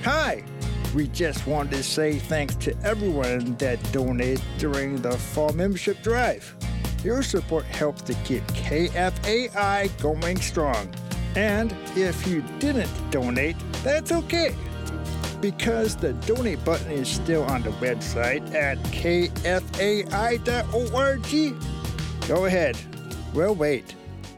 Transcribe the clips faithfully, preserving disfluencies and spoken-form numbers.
Hi! We just wanted to say thanks to everyone that donated during the fall membership drive. Your support helps to keep K F A I going strong. And if you didn't donate, that's okay, because the donate button is still on the website at K F A I dot org. Go ahead. We'll wait.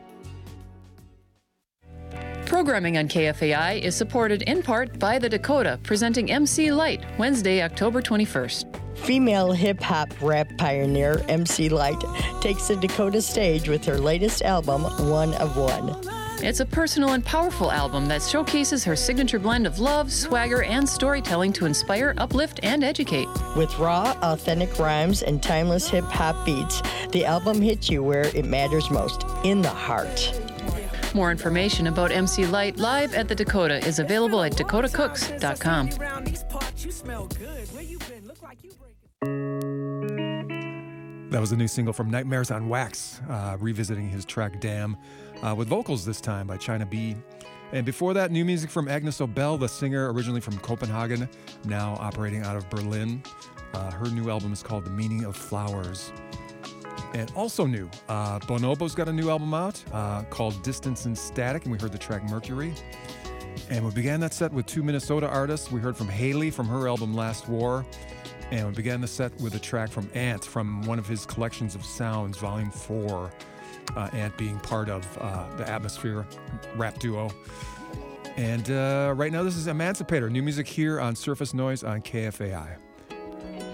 Programming on K F A I is supported in part by The Dakota, presenting M C Light, Wednesday, October twenty-first. Female hip-hop rap pioneer M C Light takes the Dakota stage with her latest album, One of One. It's a personal and powerful album that showcases her signature blend of love, swagger, and storytelling to inspire, uplift, and educate. With raw, authentic rhymes and timeless hip-hop beats, the album hits you where it matters most, in the heart. More information about M C Light live at the Dakota is available at dakota cooks dot com. That was a new single from Nightmares on Wax, uh, revisiting his track Damn, uh, with vocals this time by China B. And before that, new music from Agnes Obel, the singer originally from Copenhagen, now operating out of Berlin. Uh, her new album is called The Meaning of Flowers. And also new, uh, Bonobo's got a new album out uh, called Distance and Static, and we heard the track Mercury. And we began that set with two Minnesota artists. We heard from Haley from her album Last War. And we began the set with a track from Ant from one of his collections of sounds, Volume four. Uh, Ant being part of uh, the Atmosphere rap duo. And uh, right now this is Emancipator, new music here on Surface Noise on K F A I.